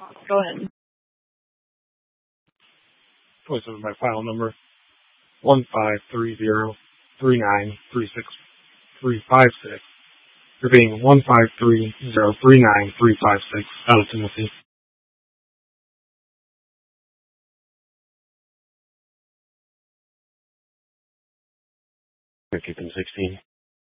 Go ahead. 27 by file number 15303936. Repeating 15303936 out of Timothy. Keeping 16.